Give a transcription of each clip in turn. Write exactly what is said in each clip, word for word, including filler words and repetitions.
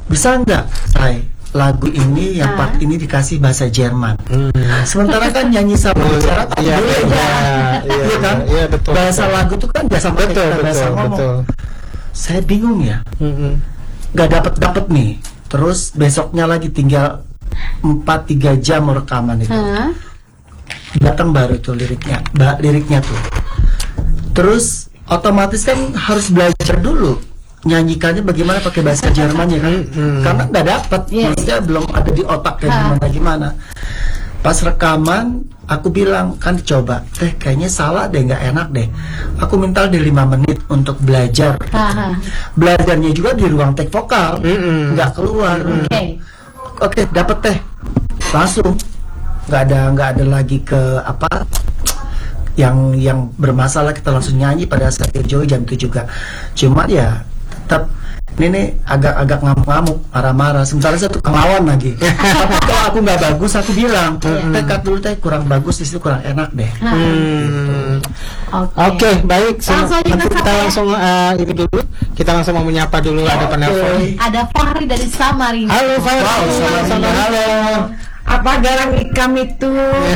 bisa nggak saya lagu ini yang part ini dikasih bahasa Jerman. Hmm. Sementara kan nyanyi sama bicara tak iya, boleh iya, ya. Iya, Iya kan? Iya, betul. Bahasa betul. lagu itu kan biasa betul, kita betul, bahasa ngomong. betul. Saya bingung ya. Mm-hmm. Gak dapet dapet nih. Terus besoknya lagi tinggal empat tiga jam rekaman itu. Huh? Datang baru tuh liriknya, ba- liriknya tuh. Terus otomatis kan harus belajar dulu nyanyikannya bagaimana pakai bahasa Jerman ya kan, hmm. karena nggak dapat, yes. maksudnya belum ada di otak kayak gimana gimana. Pas rekaman aku bilang kan coba, teh kayaknya salah deh, nggak enak deh. Aku minta di lima menit untuk belajar. Aha. Belajarnya juga di ruang take vokal, nggak keluar. Oke, okay. Oke okay, dapet teh, langsung nggak ada nggak ada lagi ke apa yang yang bermasalah, kita langsung nyanyi pada saat Joy jam itu juga. Cuma ya tetap ini nih agak-agak ngamuk-ngamuk, marah-marah. Sementara saya tukang lawan lagi. Tapi kalau aku nggak bagus, aku bilang, teh kat dulu teh kurang bagus, di situ kurang enak deh. Hmm. Oke, okay. okay, baik. Langsung nanti kita, kita langsung uh, ini dulu. Kita langsung mau menyapa dulu, okay. Ada penelpon. Ada Fahri dari Samarinda. Halo Fahri. Wow, Samarinda. Halo. Apa garang ikam itu?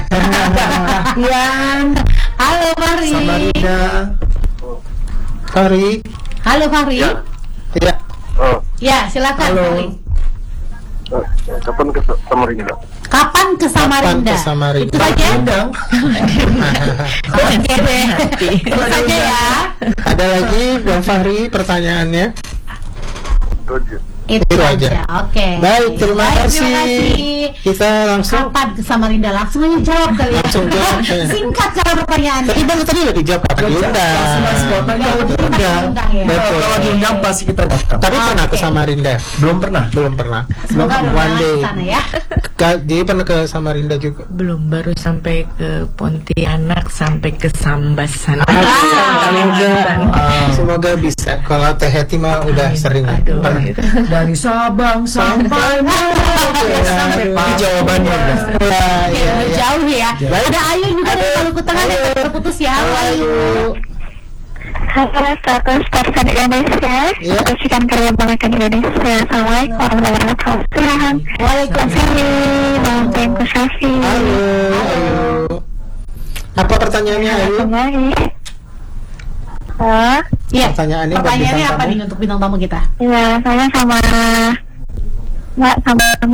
Yan. Halo Fahri. Samarinda. Fahri. Halo Fahri. Ya. Ya. Oh. Ya, silakan Fahri. Oh, kapan ke Samarinda? Kapan ke Samarinda? Kapan ke Samarinda? Itu saja. Oke deh. Itu saja ya. Ada lagi Bang Fahri pertanyaannya? Itu aja. Itu, Itu aja. aja. Oke. Okay. Baik, terima Baik, kasih. Terima kasih. Kita langsung. Kapan ke Samarinda? Langsung aja jawab kali ya. Langsung jawab. Singkat cara pertanyaannya. Tadi Bang tadi udah dijawab kapan diundang. Kalau diundang, betul. Kalau diundang pasti kita datang. Tapi pernah ke Samarinda? Belum pernah. Belum pernah. Semoga One day. sana ya. Jadi pernah ke Samarinda juga? Belum, baru sampai ke Pontianak, sampai ke Sambas sana. Semoga, semoga bisa. Kalau Teh Heti mah udah sering. Aduh, Pernah. gitu. Dari Sabang sampai Merauke. Ini jawabannya udah. Ya, ya, ya. Jauh ya. Ada Ayu juga dari Maluku Tengah yang terputus ya. Ayu. Halo, status Starsan Indonesia. Ya. Kasihkan karya bangkan Indonesia. Assalamualaikum warahmatullahi wabarakatuh. Waalaikumsalam. Bang Tengku Syafi. Halo. Halo. Apa pertanyaannya, Ayu? Baik. Hah? Iya. Pertanyaannya, Pertanyaannya buat apa bintang nih untuk bintang tamu kita? Ya, saya sama Mbak sama sama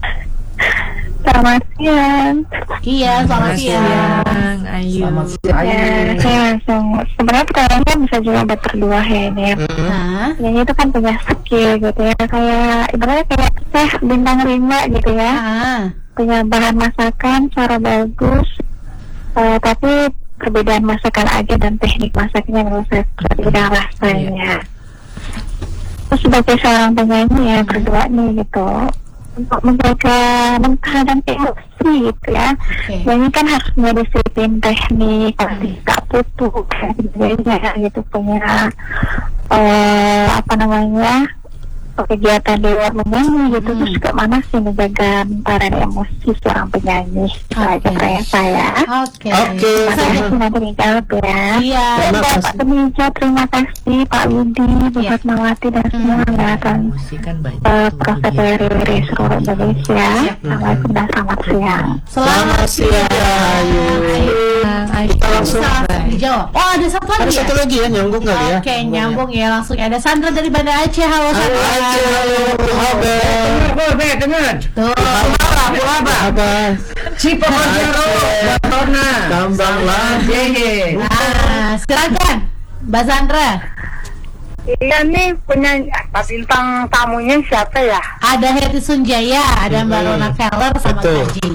sama siang. Iya, selamat siang. Siang, Ayu. Ya, saya langsung. Sebenarnya pertanyaannya bisa juga buat berdua ya ini ya. Nah, Nyanyi itu kan punya skill gitu ya, kayak ibaratnya kayak chef bintang lima gitu ya. ah, Punya bahan masakan, cara bagus, uh, tapi perbedaan masakan aja dan teknik masaknya menurut saya berbeda rasanya. Terus sebagai seorang penyanyi ya berdua nih gitu, untuk menjaga mental dan emosi gitu ya. Okay. Nyanyi kan harus punya disiplin teknik, pasti gak putus dan sebagainya gitu, punya uh, apa namanya kegiatan di luar menyanyi gitu. Hmm. Terus juga mana sih menjaga mental dan emosi seorang penyanyi. Itu Okay. aja pertanyaan saya. Oke. Oke. Terima kasih nanti dijawab ya. Iya. Dan Terima Bapak kasih. Temija, terima kasih Pak Widi, Bu Iya. Fatmawati dan semua angkatan Musik kan banyak. uh, tuh, Prof T V R I seluruh Indonesia. Assalamualaikum dan selamat siang. Selamat siang, Ayu. Ayu. Kita langsung. Bisa dijawab. Oh, ada satu lagi Ada ya? satu lagi ya, nyambung kali ya? Oke, nyambung ya langsung. Ada Sandra dari Banda Aceh. Halo Halo, Sandra. Aceh, halo, kabar? Boleh dengar. Tuh. Apa? Si Pokojaro, Batona. Kambang lah. Yeye. Nah, silakan Mbak Sandra. Iya nih punya apa bintang tamunya siapa ya? Ada Heti Sunjaya, ada Mbak Rona Keller sama Betul. Kaji.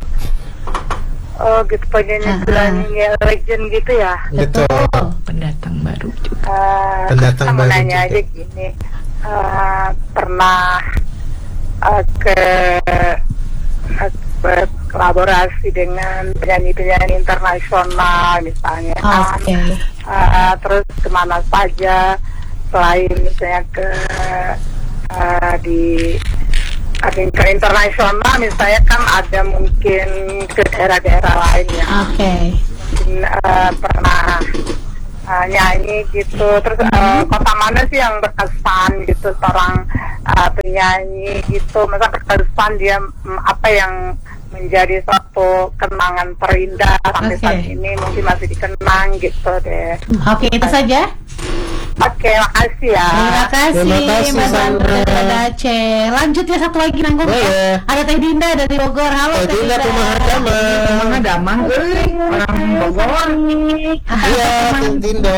Oh gitu penyanyi Ah. penyanyi legend gitu ya. Betul. Pendatang baru juga. Uh, Pendatang saya mau baru nanya juga. aja gini, uh, pernah uh, ke uh, berkolaborasi dengan penyanyi-penyanyi internasional misalnya, Oke. uh, terus kemana saja selain misalnya ke uh, di ke internasional misalnya kan ada mungkin ke daerah-daerah lain ya. Oke. Mungkin uh, pernah uh, nyanyi gitu. Terus uh, kota mana sih yang berkesan gitu seorang uh, penyanyi gitu, masa berkesan dia um, apa yang menjadi suatu kenangan terindah sampai Oke. saat ini mungkin masih dikenang gitu deh. Oke, itu saja. Oke, makasih ya. Terima kasih, Terima kasih, Mbak Sandra Sandra. dari Aceh. Lanjut ya, satu lagi nanggung ya. Boleh. Ada Teh Dinda dari Bogor. Halo Teh Dinda, kumaha damang. Kumaha damang euy, orang Bogor. Iya, Teh Dinda.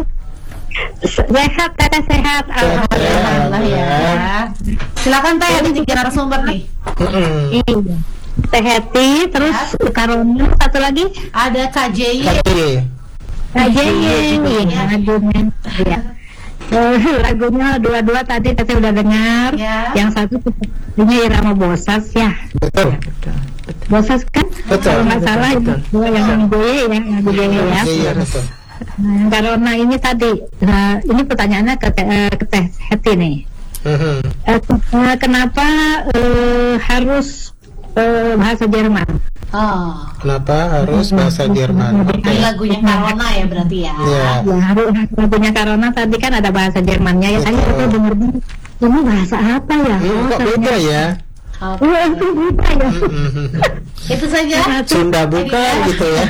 Sehat, Teh, sehat. Alhamdulillah ya. Silakan Teh, ada tiga narasumber nih. Mm-mm. Teh Heti, terus Karona, satu lagi Ada Kak J Y. Tapi Kak Jeng, iya, lagunya, ya. Eh, lagunya dua-dua tadi Teteh udah dengar. Ya. Yang satu sepertinya Irama Bosas ya. betul. Bosas kan? Betul. Kalau nggak salah dua yang gue ya, yang gue ya. Iya, betul. Nah, karena ini tadi, nah, ini pertanyaannya ke, Teh- eh, ke Teh Heti nih. Mhm. Eh, eh, kenapa eh, harus eh, bahasa Jerman? Oh, Kenapa harus bahasa Jerman? ini lagunya Karona ya berarti ya. Iya. Ya, harus lagunya Karona tadi kan ada bahasa Jermannya ya. Tadi Betul. kita denger ini bahasa apa ya? Hmm, kok beda ya? Oke. Oh, itu beda ya. Mhm. Itu saja. Sunda bukan gitu ya?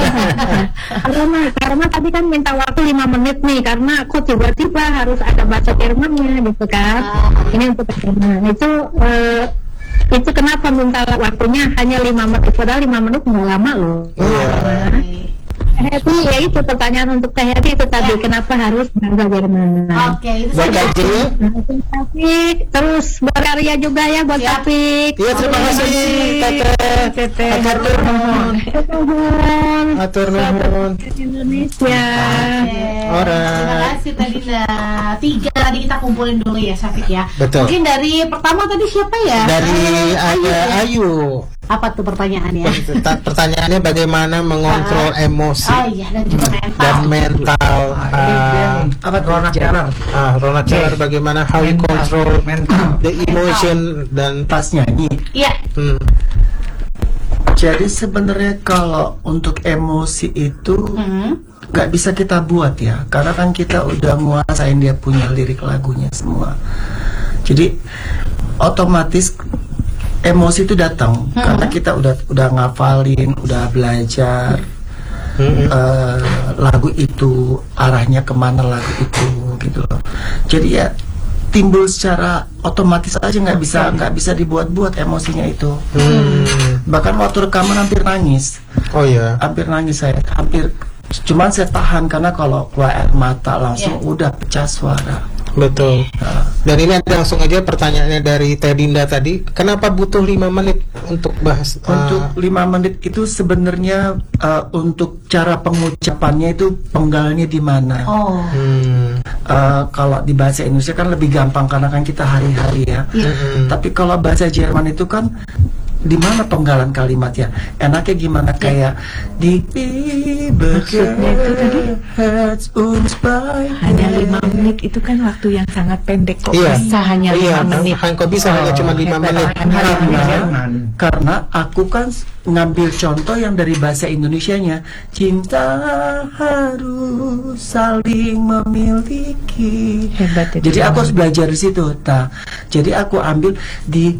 Karena karena tadi kan minta waktu lima menit nih, karena aku tiba-tiba harus ada bahasa Jermannya gitu kan. Ini untuk Jerman. Itu eh, itu kenapa minta waktunya hanya lima menit, padahal lima menit nggak lama loh. Iya. Heti, ya itu pertanyaan untuk Teh Heti itu tadi, kenapa harus bahasa Jerman? Oke, itu Buat saja. Kak J. Taufik, terus berkarya juga ya buat Siap. Taufik. Iya, terima kasih Teteh. Teteh. Atur nuhun. Nuhun. Atur nuhun. Indonesia. Oke. Ora. Terima kasih tadi Dinda. Tiga tadi kita kumpulin dulu ya Syafiq ya. Betul. Mungkin dari pertama tadi siapa ya? Dari Ayu ada ya? Ayu. Apa tuh pertanyaannya? Perta- Pertanyaannya bagaimana mengontrol emosi Oh iya, dan juga mental. dan mental. Ah, Apa tuh? Ronald Jalan. ah, Ronald Taylor bagaimana how you Mental. control Mental. the emotion dan Pas nyanyi. Iya. hmm, Jadi sebenarnya kalau untuk emosi itu Hmm. nggak bisa kita buat ya, karena kan kita udah nguasain dia punya lirik lagunya semua. Jadi otomatis emosi itu datang karena kita udah udah ngafalin, udah belajar hmm, eh, lagu itu, arahnya kemana lagu itu gitu loh. Jadi ya timbul secara otomatis aja, nggak bisa nggak bisa dibuat-buat emosinya itu. hmm. Bahkan waktu rekaman hampir nangis, Oh ya. hampir nangis saya, hampir. Cuman saya tahan karena kalau keluar air mata langsung udah pecah suara. Betul. Dan ini ada langsung aja pertanyaannya dari Teh Dinda tadi. Kenapa butuh lima menit untuk bahas? Untuk ah, lima menit itu sebenarnya eh, untuk cara pengucapannya itu penggalnya di mana. Oh. hmm, Eh, kalau di bahasa Indonesia kan lebih gampang karena kan kita hari-hari ya. hmm, Tapi kalau bahasa Jerman itu kan di mana penggalan kalimatnya? Enaknya gimana kayak di Maksudnya itu tadi Herz uns bei hanya lima menit itu kan waktu yang sangat pendek kok Iya. bisa hanya iya, lima menit. kan kok bisa hanya cuma lima Hebat menit. kan hari ini Jerman. Karena aku kan s- ngambil contoh yang dari bahasa Indonesianya, cinta harus saling memiliki. Hebat itu. Jadi aku harus belajar di situ. Nah, jadi aku ambil di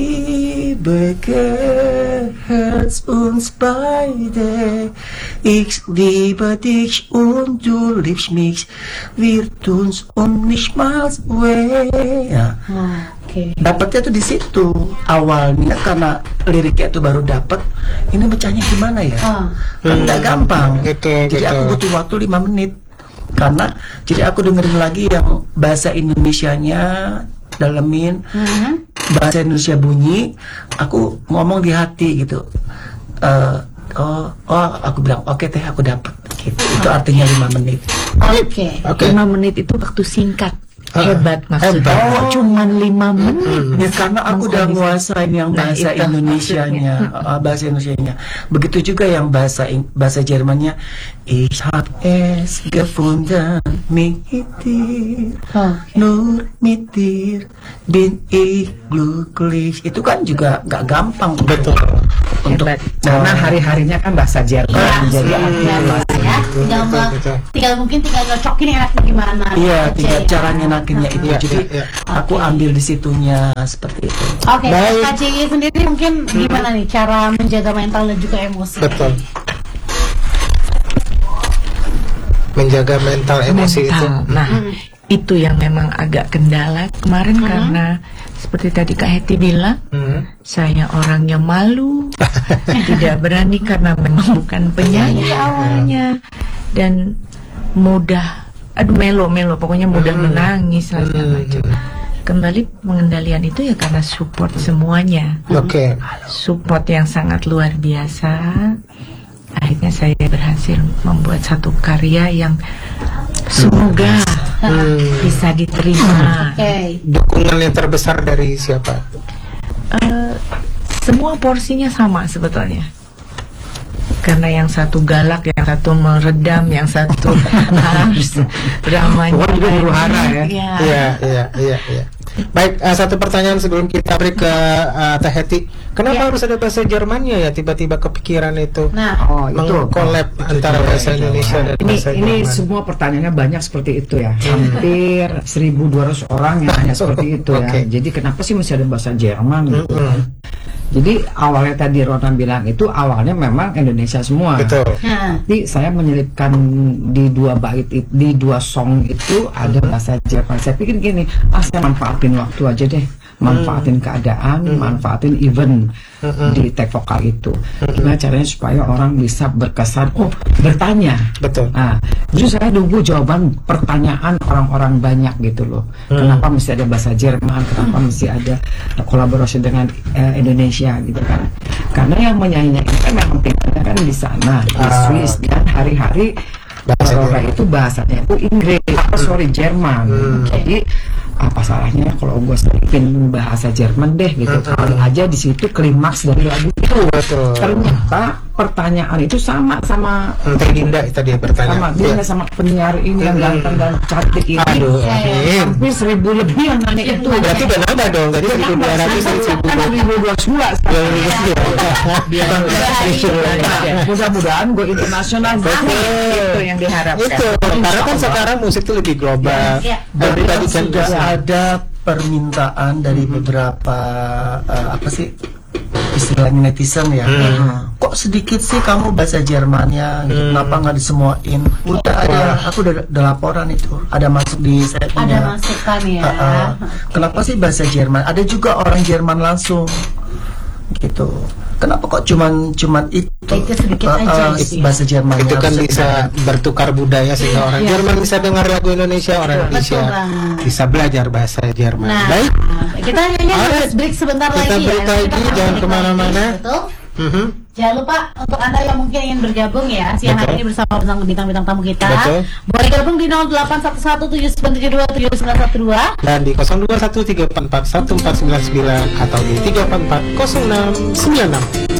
Liebeke Herz uns beide. Ich liebe dich und du liebst mich. Wir tun's um nicht mal weh. Ya. Oke. Dapatnya tuh di situ awalnya karena liriknya itu baru dapat. Ini bacanya gimana ya? Oh. Kan nggak gampang. Betul, Jadi aku betul. butuh waktu lima menit karena jadi aku dengerin lagi yang bahasa Indonesianya, dalemin Hmm. bahasa Indonesia bunyi, aku ngomong di hati gitu. Eh, oh, oh, aku bilang oke Teh, aku dapat. Gitu. Itu artinya lima menit. Oke. Oke. Lima menit itu waktu singkat. Ah, Hebat maksudnya. hebat. Oh, cuman lima menit. Ya karena aku udah Mengkondisi- nguasain yang Nah, bahasa itu Indonesianya, uh, bahasa Indonesianya. Begitu juga yang bahasa Ing- bahasa Jermannya. Ich hab es gefunden, mich dir, Oke. nur mit dir bin ich glücklich. Itu kan juga nggak gampang. Betul. Untuk Hebat. Karena hari-harinya kan bahasa Jerman. Ya, jadi ya, artinya ya. tinggal betul, me- betul. tinggal mungkin tinggal nyocokin enaknya gimana. Iya, aja tinggal ya. cara nyenakinnya itu. Iya, Jadi iya, iya. aku Oke. ambil di situnya seperti itu. Oke, Baik. Kak Ci sendiri mungkin gimana nih cara menjaga mental dan juga emosi? Betul. Menjaga mental emosi itu. Mental. Nah, itu yang memang agak kendala kemarin karena seperti tadi Kak Heti bilang, Hmm. saya orangnya malu, tidak berani karena memang bukan penyanyi awalnya dan mudah, aduh melo-melo, pokoknya mudah menangis lah segala macam. Kembali pengendalian itu ya karena support semuanya, Oke. support yang sangat luar biasa. Akhirnya saya berhasil membuat satu karya yang semoga bisa diterima. Oke. Dukungan yang terbesar dari siapa? Eh, semua porsinya sama sebetulnya. Karena yang satu galak, yang satu meredam, yang satu harus dramanya. Pokoknya juga huru hara ya. Iya. Iya, iya, iya, iya. Baik, eh, satu pertanyaan sebelum kita break ke eh, Teh Heti. Kenapa Iya. harus ada bahasa Jermannya ya? Tiba-tiba kepikiran itu Nah, Oh, itu mengkolab antara bahasa Indonesia dan ini bahasa ini Jerman. semua pertanyaannya banyak seperti itu ya. Hampir seribu dua ratus orang yang hanya seperti itu ya. Oke. Jadi kenapa sih mesti ada bahasa Jerman gitu kan? Jadi awalnya tadi Ronan bilang itu awalnya memang Indonesia semua. Betul. nah, Tapi saya menyelipkan di dua bait it- di dua song itu ada bahasa Jerman. Saya pikir gini, ah saya manfaatin waktu aja deh, manfaatin keadaan, manfaatin event di tag vokal itu. Gimana caranya supaya orang bisa berkesan, oh bertanya. Betul. Nah, justru saya nunggu jawaban pertanyaan orang-orang banyak gitu loh. Kenapa mesti ada bahasa Jerman? Kenapa mesti ada kolaborasi dengan eh, Indonesia gitu kan? Karena yang menyanyinya ini kan memang tinggalnya kan di sana, di Ah. Swiss, dan hari-hari Bahasa Aurora Jerman. itu bahasanya itu Inggris, apa sorry Jerman. Jadi apa salahnya kalau gue selipin bahasa Jerman deh gitu? Kali aja di situ klimaks dari lagu itu. Betul. Ternyata pertanyaan itu sama sama Teh Dinda tadi sama bertanya. dia Iya. sama penyiar ini yang ganteng dan cantik ini. Aduh, amin. Hampir seribu lebih yang nanya itu. Berarti udah nambah dong. Tadi seribu dua ratus dari seribu Kan seribu dua ratus dua. Mudah-mudahan gue internasional. Itu yang diharapkan. Itu karena kan sekarang musik itu lebih global. Ya, ya. Dari Dan tadi kan sudah bisa. ada permintaan dari beberapa eh, apa sih istilahnya netizen ya. Kok sedikit sih kamu bahasa Jermannya? Gitu. Kenapa nggak disemuain? Udah ada, aku udah ada laporan itu, ada masuk di saya ada punya. masukan ya. Uh, uh, kenapa sih bahasa Jerman? Ada juga orang Jerman langsung gitu. Kenapa kok cuman cuman itu? Itu sedikit aja sih. bahasa Jerman Itu kan bisa bertukar budaya sehingga orang Jerman bisa dengar lagu Indonesia, orang Indonesia banget. bisa belajar bahasa Jerman. Nah, Baik. kita nyanyi Alright. break sebentar Kita lagi break ya. lagi, Kita akan jangan break kemana-mana. lagi, Betul. Mhm. Jangan lupa untuk Anda yang mungkin ingin bergabung ya siang hari Betul. ini bersama bersama bintang-bintang tamu kita. Betul. Boleh gabung di nol delapan satu satu tujuh sembilan tujuh dua tujuh sembilan satu dua. Dan di nol dua satu tiga empat empat satu empat sembilan sembilan atau di tiga empat empat nol enam sembilan enam.